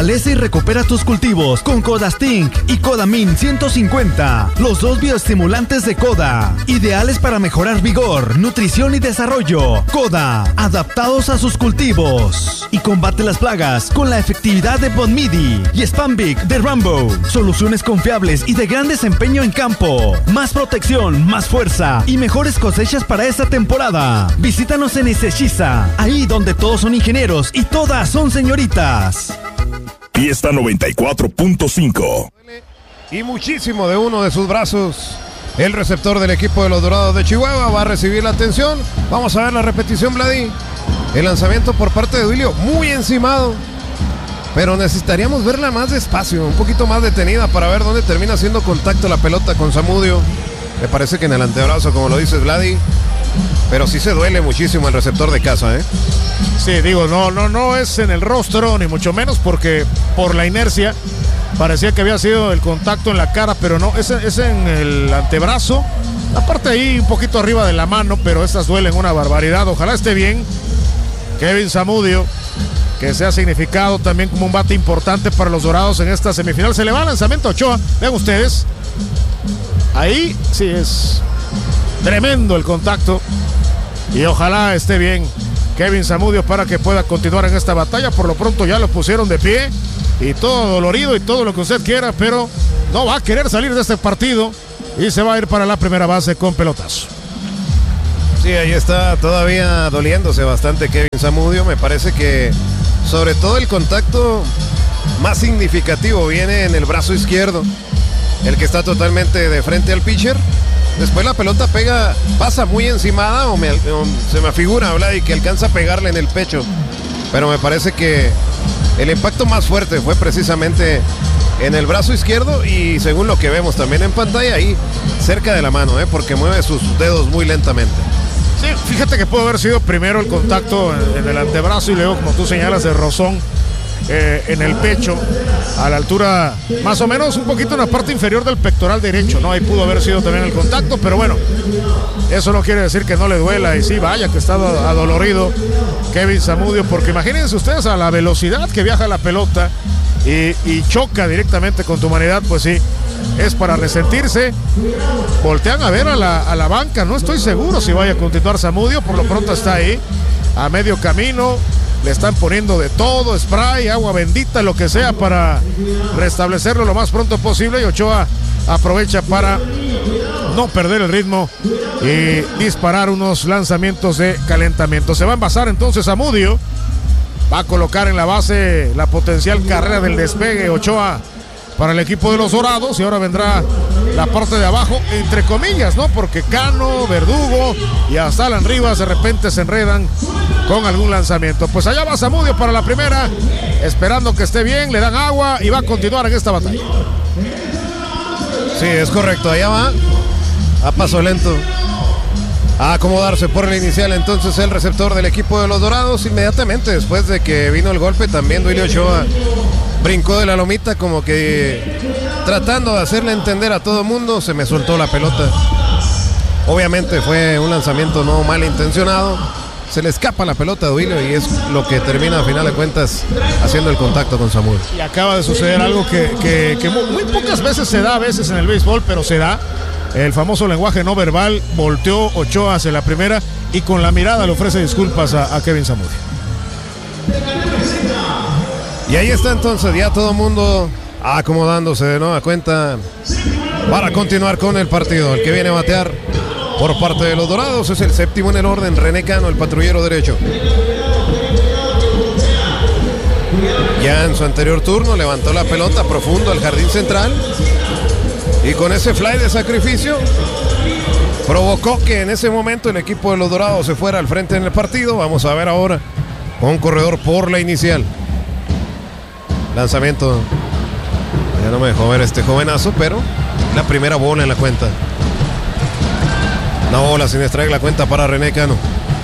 Fortalece y recupera tus cultivos con Codastink y Codamin 150, los dos bioestimulantes de Coda, ideales para mejorar vigor, nutrición y desarrollo. Coda, adaptados a sus cultivos. Y combate las plagas con la efectividad de Bonmidi y Spambic de Rambo. Soluciones confiables y de gran desempeño en campo. Más protección, más fuerza y mejores cosechas para esta temporada. Visítanos en Ezeiza, ahí donde todos son ingenieros y todas son señoritas. Fiesta 94.5. Y muchísimo de uno de sus brazos. El receptor del equipo de los Dorados de Chihuahua va a recibir la atención. Vamos a ver la repetición, Vladi. El lanzamiento por parte de Duilio, muy encimado. Pero necesitaríamos verla más despacio, un poquito más detenida para ver dónde termina haciendo contacto la pelota con Zamudio. Me parece que en el antebrazo, como lo dices, Vladi. Pero sí se duele muchísimo el receptor de casa, ¿eh? Sí, digo, no es en el rostro, ni mucho menos, porque por la inercia parecía que había sido el contacto en la cara, pero no, es en el antebrazo. La parte ahí un poquito arriba de la mano, pero estas duelen una barbaridad. Ojalá esté bien Kevin Zamudio, que se ha significado también como un bate importante para los Dorados en esta semifinal. Se le va el lanzamiento a Ochoa, vean ustedes. Ahí sí es tremendo el contacto. Y ojalá esté bien Kevin Zamudio para que pueda continuar en esta batalla. Por lo pronto ya lo pusieron de pie y todo dolorido y todo lo que usted quiera, pero no va a querer salir de este partido y se va a ir para la primera base con pelotazo. Sí, ahí está todavía doliéndose bastante Kevin Zamudio. Me parece que sobre todo el contacto más significativo viene en el brazo izquierdo, el que está totalmente de frente al pitcher. Después la pelota pasa muy encimada o se me afigura, Vladi, que alcanza a pegarle en el pecho. Pero me parece que el impacto más fuerte fue precisamente en el brazo izquierdo y según lo que vemos también en pantalla, ahí cerca de la mano, porque mueve sus dedos muy lentamente. Sí, fíjate que pudo haber sido primero el contacto en el antebrazo y luego, como tú señalas, de rozón en el pecho, a la altura más o menos un poquito en la parte inferior del pectoral derecho, ¿no? Ahí pudo haber sido también el contacto, pero bueno, eso no quiere decir que no le duela. Y sí, vaya que está adolorido Kevin Zamudio, porque imagínense ustedes a la velocidad que viaja la pelota y choca directamente con tu humanidad, pues sí, es para resentirse. Voltean a ver a la banca, no estoy seguro si vaya a continuar Zamudio, por lo pronto está ahí a medio camino. Le están poniendo de todo, spray, agua bendita, lo que sea para restablecerlo lo más pronto posible. Y Ochoa aprovecha para no perder el ritmo y disparar unos lanzamientos de calentamiento. Se va a envasar entonces Zamudio. Va a colocar en la base la potencial carrera del despegue Ochoa para el equipo de los Dorados. Y ahora vendrá la parte de abajo, entre comillas, ¿no? Porque Cano, Verdugo y hasta Alan Rivas de repente se enredan con algún lanzamiento. Pues allá va Zamudio para la primera, esperando que esté bien, le dan agua y va a continuar en esta batalla. Sí, es correcto, allá va a paso lento a acomodarse por el inicial entonces el receptor del equipo de los Dorados. Inmediatamente después de que vino el golpe, también Duilio Ochoa brincó de la lomita como que tratando de hacerle entender a todo el mundo, se me soltó la pelota. Obviamente fue un lanzamiento no malintencionado, se le escapa la pelota a Duilio y es lo que termina a final de cuentas haciendo el contacto con Samuel. Y acaba de suceder algo que muy pocas veces se da, a veces en el béisbol, pero se da. El famoso lenguaje no verbal. Volteó Ochoa hacia la primera y con la mirada le ofrece disculpas a Kevin Zamudio. Y ahí está entonces ya todo el mundo acomodándose de nueva cuenta para continuar con el partido. El que viene a batear por parte de los Dorados es el séptimo en el orden, René Cano, el patrullero derecho. Ya en su anterior turno levantó la pelota profundo al jardín central y con ese fly de sacrificio provocó que en ese momento el equipo de los Dorados se fuera al frente en el partido. Vamos a ver ahora un corredor por la inicial. Lanzamiento, ya no me dejó ver este jovenazo, pero la primera bola en la cuenta. Una bola sin strike la cuenta para René Cano.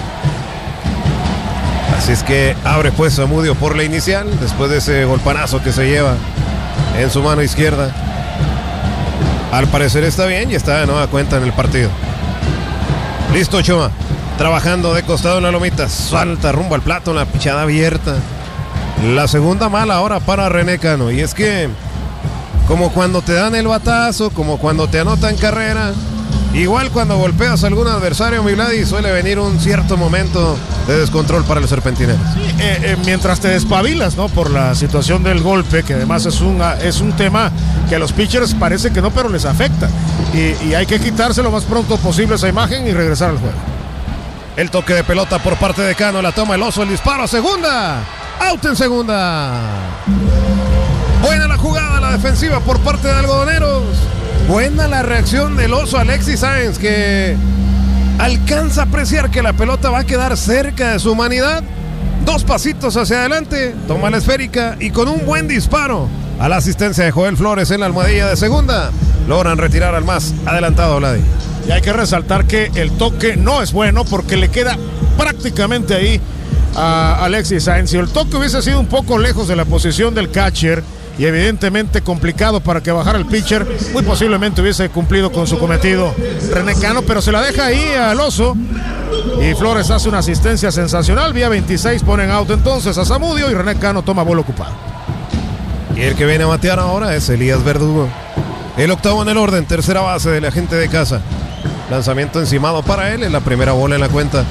Así es que abre pues Zamudio por la inicial después de ese golpanazo que se lleva en su mano izquierda. Al parecer está bien y está de nueva cuenta en el partido. Listo Ochoa, trabajando de costado en la lomita, salta rumbo al plato, una pichada abierta. La segunda mala ahora para René Cano. Y es que, como cuando te dan el batazo, como cuando te anotan carrera, igual cuando golpeas a algún adversario, mi Vladi, suele venir un cierto momento de descontrol para los serpentineros. Sí, mientras te despabilas, ¿no? Por la situación del golpe, que además es un tema que a los pitchers parece que no, pero les afecta. Y hay que quitarse lo más pronto posible esa imagen y regresar al juego. El toque de pelota por parte de Cano, la toma el Oso, el disparo a segunda. Out en segunda. Buena la jugada, la defensiva por parte de Algodoneros. Buena la reacción del Oso Alexis Sáenz, que alcanza a apreciar que la pelota va a quedar cerca de su humanidad. 2 pasitos hacia adelante, toma la esférica y con un buen disparo a la asistencia de Joel Flores en la almohadilla de segunda, logran retirar al más adelantado Vladi. Y hay que resaltar que el toque no es bueno porque le queda prácticamente ahí a Alexis Sáenz. Si el toque hubiese sido un poco lejos de la posición del catcher y evidentemente complicado para que bajara el pitcher, muy posiblemente hubiese cumplido con su cometido René Cano, pero se la deja ahí al Oso y Flores hace una asistencia sensacional. Vía 26 ponen out entonces a Zamudio y René Cano toma bola ocupado. Y el que viene a batear ahora es Elías Verdugo, el octavo en el orden, tercera base del agente de casa. Lanzamiento encimado para él en la primera bola en la cuenta.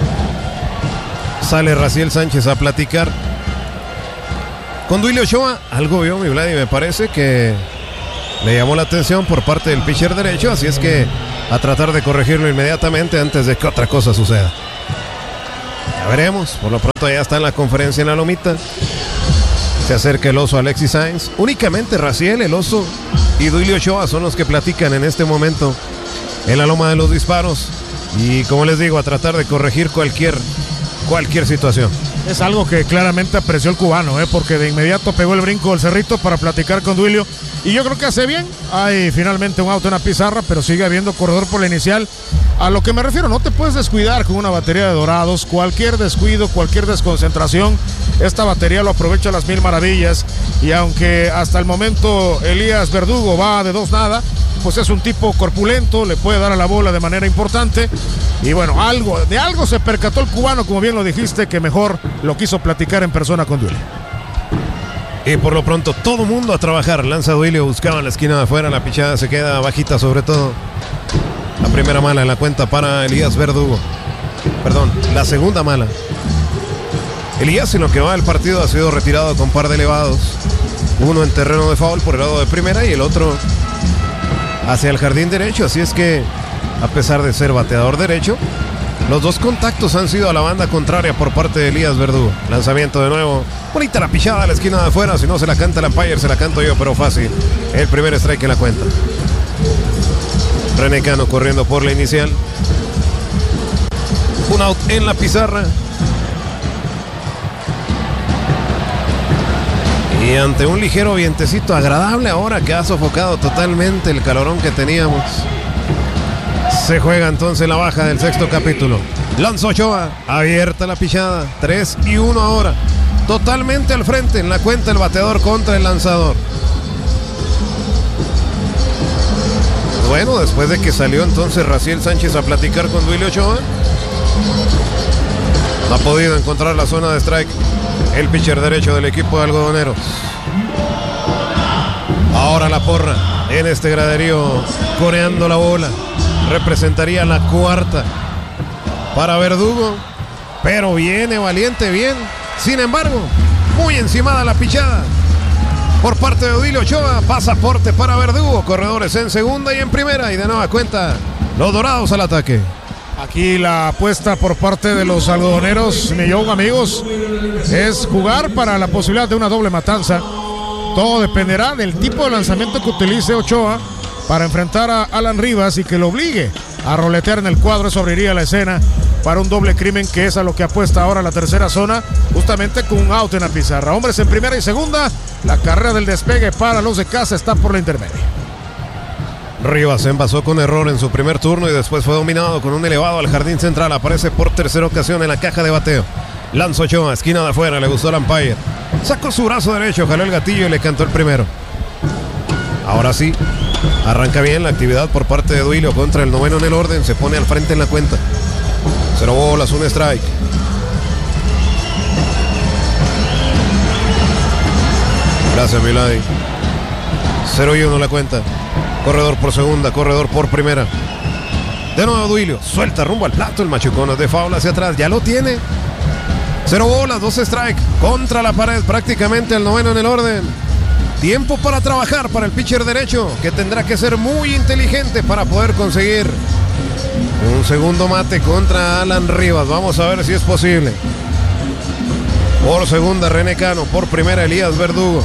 Sale Raciel Sánchez a platicar con Duilio Ochoa. Algo vio mi Vladi, me parece que le llamó la atención por parte del pitcher derecho, así es que a tratar de corregirlo inmediatamente antes de que otra cosa suceda. Ya veremos, por lo pronto ya está en la conferencia en la lomita. Se acerca el Oso Alexis Sáenz. Únicamente Raciel, el Oso y Duilio Ochoa son los que platican en este momento en la loma de los disparos. Y como les digo, a tratar de corregir cualquier situación. Es algo que claramente apreció el cubano, porque de inmediato pegó el brinco del cerrito para platicar con Duilio. Y yo creo que hace bien. Hay finalmente un auto en la pizarra, pero sigue habiendo corredor por la inicial. A lo que me refiero, no te puedes descuidar con una batería de Dorados. Cualquier descuido, cualquier desconcentración, esta batería lo aprovecha a las mil maravillas. Y aunque hasta el momento Elías Verdugo va de 2-0, pues es un tipo corpulento, le puede dar a la bola de manera importante. Y bueno, de algo se percató el cubano, como bien lo dijiste, que mejor lo quiso platicar en persona con Duilio. Y por lo pronto todo mundo a trabajar. Lanza Duilio, buscaba en la esquina de afuera, la pichada se queda bajita sobre todo. La primera mala en la cuenta para Elías Verdugo. Perdón, la segunda mala. Elías, en lo que va del partido, ha sido retirado con par de elevados. Uno en terreno de foul por el lado de primera y el otro hacia el jardín derecho. Así es que, a pesar de ser bateador derecho, los 2 contactos han sido a la banda contraria por parte de Elías Verdugo. Lanzamiento de nuevo. Bonita la pichada a la esquina de afuera. Si no se la canta el umpire, se la canto yo, pero fácil. El primer strike en la cuenta. René Cano corriendo por la inicial. Un out en la pizarra. Y ante un ligero vientecito agradable ahora que ha sofocado totalmente el calorón que teníamos, se juega entonces la baja del sexto capítulo. Lanza Ochoa, abierta la pichada, 3-1 ahora. Totalmente al frente en la cuenta el bateador contra el lanzador. Bueno, después de que salió entonces Raciel Sánchez a platicar con Duilio Ochoa, no ha podido encontrar la zona de strike el pitcher derecho del equipo de Algodoneros. Ahora la porra en este graderío coreando la bola. Representaría la cuarta para Verdugo, pero viene valiente, bien. Sin embargo, muy encimada la pichada por parte de Duilio Ochoa. Pasaporte para Verdugo, corredores en segunda y en primera, y de nueva cuenta los Dorados al ataque. Aquí la apuesta por parte de los algodoneros, amigos, es jugar para la posibilidad de una doble matanza. Todo dependerá del tipo de lanzamiento que utilice Ochoa para enfrentar a Alan Rivas y que lo obligue a roletear en el cuadro. Eso abriría la escena para un doble crimen, que es a lo que apuesta ahora la tercera zona, justamente con un out en la pizarra. Hombres en primera y segunda. La carrera del despegue para los de casa está por la intermedia. Rivas se envasó con error en su primer turno y después fue dominado con un elevado al jardín central. Aparece por tercera ocasión en la caja de bateo. Lanza Ochoa, esquina de afuera, le gustó el umpire. Sacó su brazo derecho, jaló el gatillo y le cantó el primero. Ahora sí, arranca bien la actividad por parte de Duilio contra el noveno en el orden. Se pone al frente en la cuenta. 0 bolas, un strike. Gracias, Milady. 0-1 la cuenta. Corredor por segunda, corredor por primera. De nuevo Duilio, suelta rumbo al plato. El machucón de foul hacia atrás, ya lo tiene. 0 bolas, 2 strike. Contra la pared, prácticamente el noveno en el orden. Tiempo para trabajar para el pitcher derecho, que tendrá que ser muy inteligente para poder conseguir un segundo mate contra Alan Rivas. Vamos a ver si es posible. Por segunda, René Cano. Por primera, Elías Verdugo.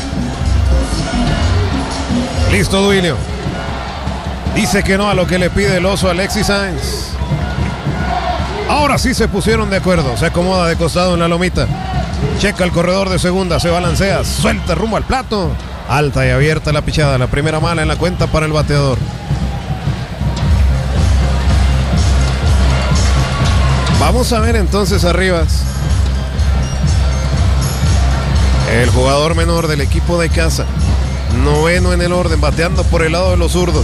Listo, Duilio. Dice que no a lo que le pide el oso Alexis Sáenz. Ahora sí se pusieron de acuerdo. Se acomoda de costado en la lomita. Checa el corredor de segunda. Se balancea. Suelta rumbo al plato. Alta y abierta la pichada. La primera mala en la cuenta para el bateador. Vamos a ver entonces a Rivas. El jugador menor del equipo de casa. Noveno en el orden, bateando por el lado de los zurdos.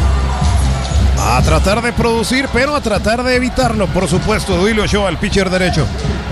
A tratar de producir, pero a tratar de evitarlo, por supuesto. Duilio Ochoa, el pitcher derecho.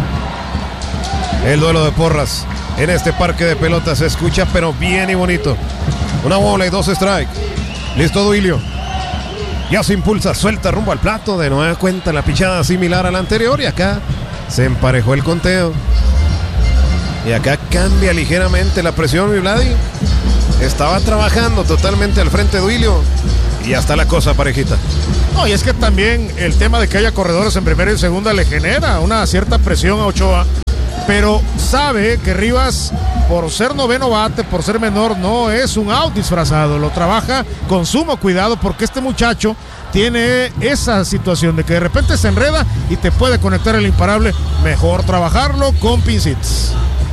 El duelo de porras en este parque de pelotas se escucha, pero bien y bonito. Una bola y 2 strike. Listo, Duilio. Ya se impulsa, suelta rumbo al plato. De nueva cuenta la pichada similar a la anterior. Y acá se emparejó el conteo. Y acá cambia ligeramente la presión, mi Vladi. Estaba trabajando totalmente al frente Duilio. Y hasta la cosa parejita. No, y es que también el tema de que haya corredores en primera y segunda le genera una cierta presión a Ochoa. Pero sabe que Rivas, por ser noveno bate, por ser menor, no es un out disfrazado. Lo trabaja con sumo cuidado porque este muchacho tiene esa situación de que de repente se enreda y te puede conectar el imparable. Mejor trabajarlo con pincitas.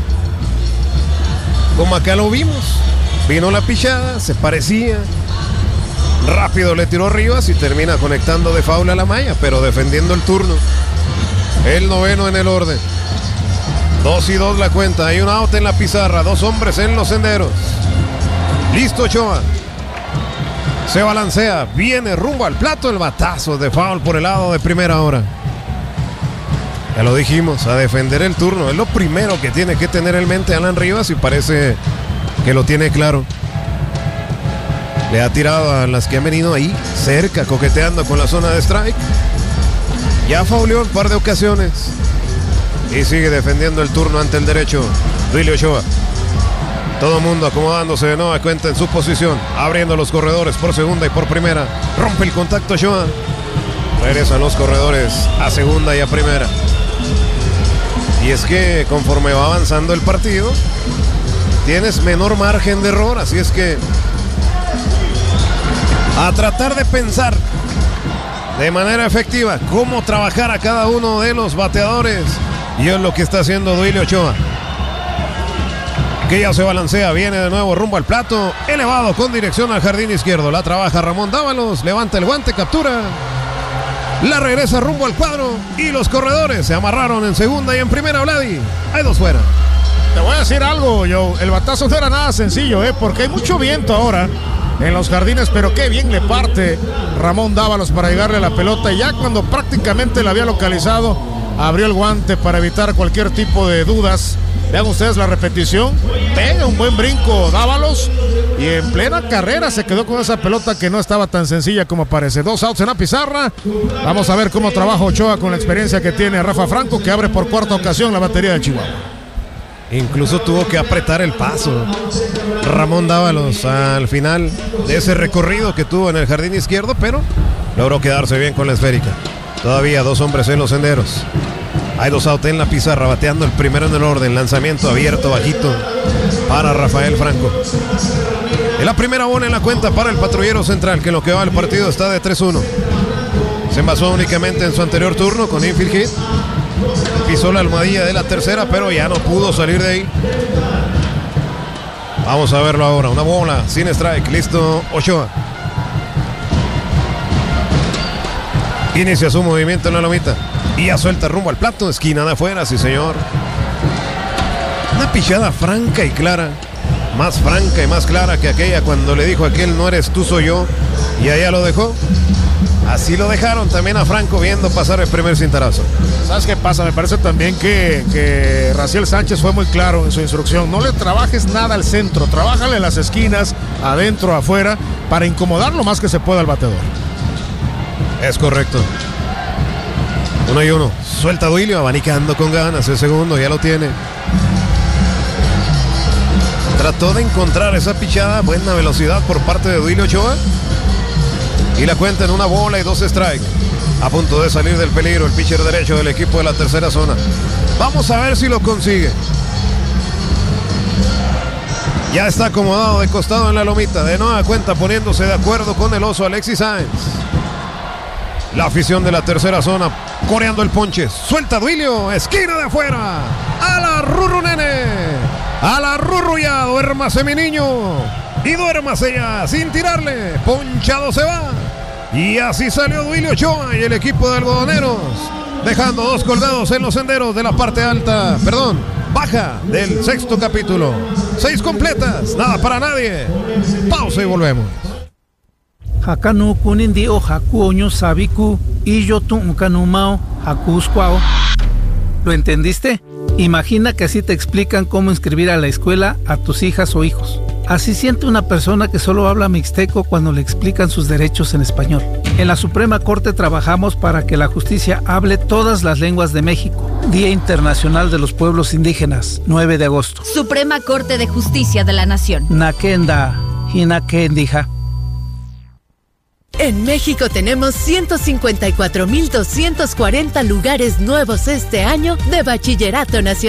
Como acá lo vimos. Vino la pichada, se parecía. Rápido le tiró Rivas y termina conectando de foul a la malla, pero defendiendo el turno. El noveno en el orden. 2-2 la cuenta. Hay un out en la pizarra. 2 hombres en los senderos. Listo Ochoa. Se balancea. Viene rumbo al plato. El batazo de foul por el lado de primera hora. Ya lo dijimos, a defender el turno. Es lo primero que tiene que tener en mente Alan Rivas y parece que lo tiene claro. Le ha tirado a las que han venido ahí cerca, coqueteando con la zona de strike. Ya fauleó un par de ocasiones. Y sigue defendiendo el turno ante el derecho. Duilio Ochoa. Todo el mundo acomodándose de nueva cuenta en su posición. Abriendo los corredores por segunda y por primera. Rompe el contacto Ochoa. Regresan los corredores a segunda y a primera. Y es que conforme va avanzando el partido, tienes menor margen de error. Así es que a tratar de pensar de manera efectiva cómo trabajar a cada uno de los bateadores. Y es lo que está haciendo Duilio Ochoa, que ya se balancea, viene de nuevo rumbo al plato, elevado con dirección al jardín izquierdo. La trabaja Ramón Dávalos, levanta el guante, captura, la regresa rumbo al cuadro y los corredores se amarraron en segunda y en primera. Vladi, hay 2 fuera. Te voy a decir algo, Joe. El batazo no era nada sencillo, porque hay mucho viento ahora en los jardines, pero qué bien le parte Ramón Dávalos para llegarle a la pelota. Y ya cuando prácticamente la había localizado, abrió el guante para evitar cualquier tipo de dudas. Vean ustedes la repetición. Pega un buen brinco Dávalos y en plena carrera se quedó con esa pelota que no estaba tan sencilla como parece. 2 outs en la pizarra. Vamos a ver cómo trabaja Ochoa con la experiencia que tiene Rafa Franco, que abre por cuarta ocasión la batería de Chihuahua. Incluso tuvo que apretar el paso Ramón Dávalos al final de ese recorrido que tuvo en el jardín izquierdo, pero logró quedarse bien con la esférica. Todavía 2 hombres en los senderos. Hay 2 out en la pizarra, bateando el primero en el orden. Lanzamiento abierto, bajito para Rafael Franco. En la primera bola en la cuenta para el patrullero central, que en lo que va el partido está de 3-1. Se envasó únicamente en su anterior turno con infield hit. Pisó la almohadilla de la tercera, pero ya no pudo salir de ahí. Vamos a verlo ahora. Una bola sin strike. Listo Ochoa. Inicia su movimiento en la lomita. Y ya suelta rumbo al plato. Esquina de afuera, sí señor. Una pichada franca y clara. Más franca y más clara que aquella cuando le dijo a aquel: no eres tú, soy yo. Y allá lo dejó. Así lo dejaron también a Franco viendo pasar el primer cintarazo. ¿Sabes qué pasa? Me parece también que Raciel Sánchez fue muy claro en su instrucción. No le trabajes nada al centro, trabájale las esquinas, adentro, afuera, para incomodar lo más que se pueda al bateador. Es correcto. 1-1. Suelta Duilio, abanicando con ganas. El segundo ya lo tiene. Trató de encontrar esa pichada, buena velocidad por parte de Duilio Ochoa. Y la cuenta en 1 bola y 2 strikes. A punto de salir del peligro el pitcher derecho del equipo de la tercera zona. Vamos a ver si lo consigue. Ya está acomodado de costado en la lomita. De nueva cuenta poniéndose de acuerdo con el oso Alexis Sáenz. La afición de la tercera zona coreando el ponche. Suelta Duilio, esquina de afuera. A la Rurru nene. A la Rurru ya. Duérmase mi niño. Y duérmase ya sin tirarle. Ponchado se va. Y así salió Duilio Ochoa y el equipo de algodoneros, dejando 2 colgados en los senderos de la parte alta, baja del sexto capítulo. 6 completas, nada para nadie. Pausa y volvemos. Hakanu kunindi o hakuoño sabiku y yo tuncanumao hakuscuao. ¿Lo entendiste? Imagina que así te explican cómo inscribir a la escuela a tus hijas o hijos. Así siente una persona que solo habla mixteco cuando le explican sus derechos en español. En la Suprema Corte trabajamos para que la justicia hable todas las lenguas de México. Día Internacional de los Pueblos Indígenas, 9 de agosto. Suprema Corte de Justicia de la Nación. Nakenda, hinakendija. En México tenemos 154,240 lugares nuevos este año de Bachillerato Nacional.